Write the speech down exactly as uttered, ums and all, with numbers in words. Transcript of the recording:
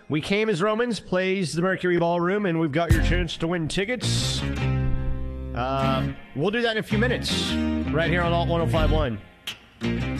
We Came as Romans plays the Mercury Ballroom, and we've got your chance to win tickets. Uh, we'll do that in a few minutes, right here on Alt one oh five one.